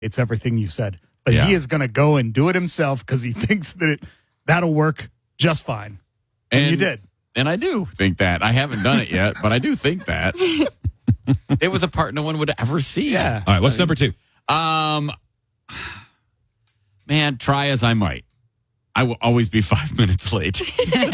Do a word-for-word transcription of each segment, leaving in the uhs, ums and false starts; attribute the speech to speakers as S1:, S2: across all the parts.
S1: It's everything you said. But
S2: Yeah.
S1: he is going to go and do it himself because he thinks that it, that'll work just fine. And, and you did.
S2: And I do think that. I haven't done it yet, but I do think that. It was a part no one would ever see.
S1: Yeah.
S3: All right, what's number two?
S2: Um, man, try as I might, I will always be five minutes late.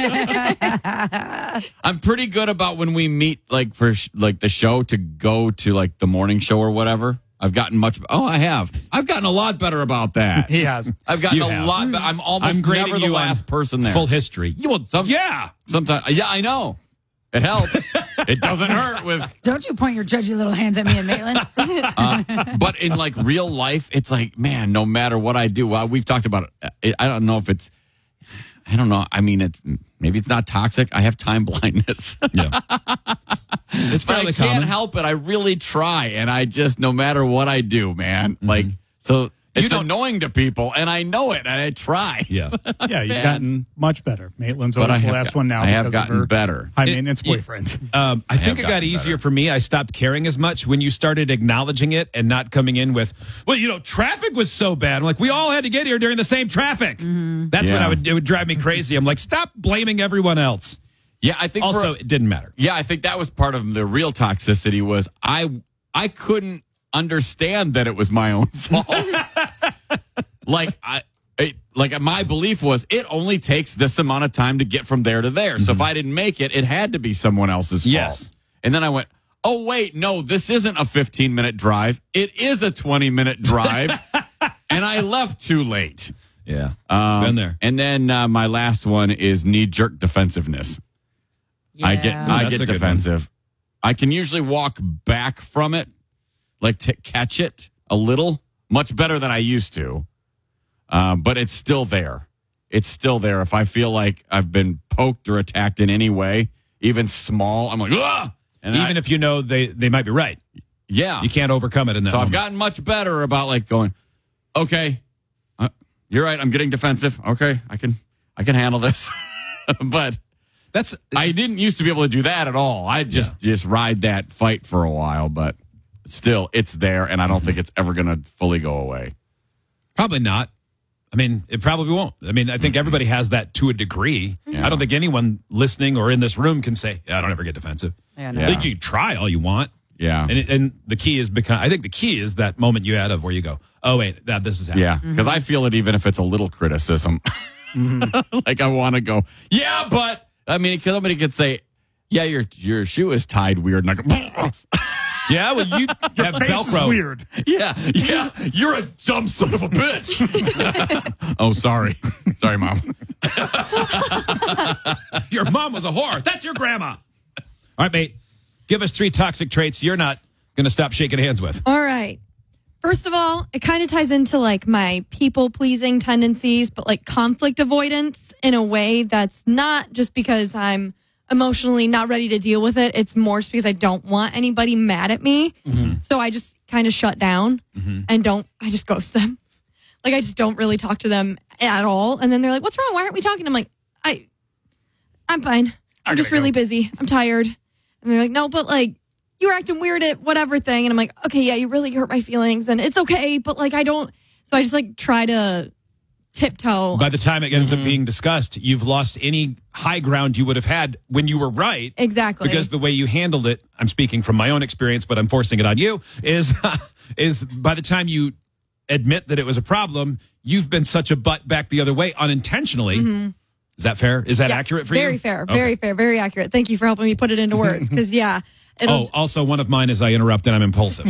S2: I'm pretty good about when we meet, like for sh- like the show, to go to like the morning show or whatever. I've gotten much. Oh, I have. I've gotten a lot better about that.
S1: He has.
S2: I've gotten
S3: You
S2: a
S3: have.
S2: lot. Be- I'm almost
S3: I'm grading
S2: never the
S3: you
S2: last
S3: on
S2: person there.
S3: Full history. You will,
S2: Some-
S3: yeah.
S2: Sometimes, yeah, I know. It helps. It doesn't hurt with.
S4: Don't you point your judgy little hands at me and Maitland.
S2: Uh, but in like real life, it's like, man, no matter what I do, well, we've talked about it. I don't know if it's, I don't know. I mean, it's maybe it's not toxic. I have time blindness.
S3: Yeah. It's
S2: But I
S3: fairly
S2: can't
S3: common.
S2: help it. I really try, and I just, no matter what I do, man, like, so it's
S3: don't-
S2: annoying to people, and I know it, and I try.
S3: Yeah.
S1: Yeah, you've gotten much better. Maitland's
S2: But
S1: always
S2: I
S1: the
S2: have
S1: last
S2: got-
S1: one now.
S2: I have
S1: because of
S2: gotten
S1: her
S2: better.
S1: high
S3: It-
S1: maintenance
S3: you-
S1: boyfriend.
S3: Um, I think it got
S2: gotten
S3: easier
S2: better.
S3: for me. I stopped caring as much when you started acknowledging it and not coming in with, well, you know, traffic was so bad. I'm like, we all had to get here during the same traffic. That's when
S2: Yeah.
S3: I would, it would drive me crazy. I'm like, stop blaming everyone else.
S2: Yeah, I think
S3: Also,
S2: for,
S3: it didn't matter.
S2: yeah, I think that was part of the real toxicity was I I couldn't understand that it was my own fault. like I it, like my belief was it only takes this amount of time to get from there to there. So if I didn't make it, it had to be someone else's fault.
S3: Yes.
S2: And then I went, "Oh wait, no, this isn't a fifteen minute drive. It is a twenty minute drive." And I left too late.
S3: Yeah.
S2: Um,
S3: Been there.
S2: And then uh, my last one is knee jerk defensiveness. I get
S4: Yeah.
S2: I
S3: That's
S2: get
S3: a good
S2: defensive. I can usually walk back from it, like to catch it a little, much better than I used to. Uh, but it's still there. It's still there. If I feel like I've been poked or attacked in any way, even small, I'm like, ah! And
S3: Even
S2: I-
S3: if you know they, they might be right.
S2: yeah,
S3: You can't overcome it in that
S2: so I've
S3: moment.
S2: gotten much better about like going, okay, uh, you're right. I'm getting defensive. Okay, I can I can handle this. But
S3: That's
S2: I didn't used to be able to do that at all. I just just ride that fight for a while, but still, it's there, and I don't think it's ever going to fully go away.
S3: probably not. I mean, it probably won't. I mean, I think everybody has that to a degree.
S2: Yeah.
S3: I don't think anyone listening or in this room can say, yeah, I don't ever get defensive.
S4: Yeah,
S3: I
S4: no.
S2: Yeah.
S3: think you can try all you want.
S2: Yeah,
S3: And it, and the key is because I think the key is that moment you had of where you go, oh wait, that this is happening.
S2: yeah, because I feel it even if it's a little criticism. Like I want to go, yeah, but I mean, somebody could say, yeah, your your shoe is tied weird, and I go,
S3: Yeah, well, you have
S1: Face
S3: Velcro.
S1: is weird.
S2: yeah, yeah, you're a dumb son of a bitch. Oh, sorry, sorry, mom.
S3: Your mom was a whore. That's your grandma. All right, mate. Give us three toxic traits you're not going to stop shaking hands with.
S5: All right. First of all, it kind of ties into like my people pleasing tendencies, but like conflict avoidance in a way that's not just because I'm emotionally not ready to deal with it. It's more just because I don't want anybody mad at me. So I just kind of shut down and don't, I just ghost them. Like I just don't really talk to them at all. And then they're like, what's wrong? Why aren't we talking? I'm like, I, I'm fine. I'm just really busy. I'm tired. And they're like, no, but like, you were acting weird at whatever thing. And I'm like, okay, yeah, you really hurt my feelings and it's okay. But like, I don't, so I just like try to tiptoe.
S3: By the time it ends up being discussed, you've lost any high ground you would have had when you were right.
S5: Exactly.
S3: Because the way you handled it, I'm speaking from my own experience, but I'm forcing it on you, is, is by the time you admit that it was a problem, you've been such a butt back the other way unintentionally. Is that fair? Is that
S5: Yes,
S3: accurate for
S5: very
S3: you?
S5: fair,
S3: Okay.
S5: very fair, very accurate. Thank you for helping me put it into words. Because yeah, it'll,
S3: Oh, also one of mine is I interrupt and I'm impulsive.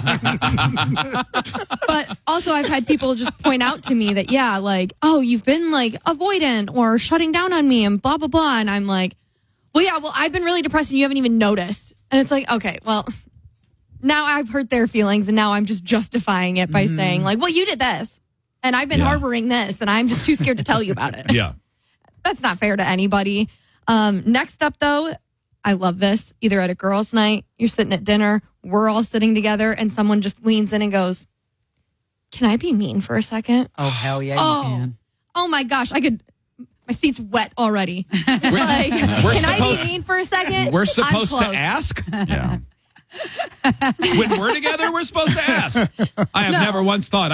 S5: but also I've had people just point out to me that yeah, like oh, you've been like avoidant or shutting down on me and blah blah blah, and I'm like, well, yeah, well, I've been really depressed and you haven't even noticed, and it's like okay, well, now I've hurt their feelings and now I'm just justifying it by saying like, well, you did this and I've been
S3: Yeah.
S5: harboring this and I'm just too scared to tell you about it.
S3: Yeah.
S5: That's not fair to anybody. Um, next up, though, I love this. Either at a girls' night, you're sitting at dinner, we're all sitting together, and someone just leans in and goes, "Can I be mean for a second?"
S4: Oh, hell yeah,
S5: Oh.
S4: you can.
S5: Oh my gosh, I could. My seat's wet already. like,
S3: We're
S5: can I
S3: supposed-
S5: be mean for a second?
S3: We're
S5: I'm
S3: supposed to
S5: close.
S3: ask?
S2: Yeah.
S3: When we're together, we're supposed to ask. I have never once thought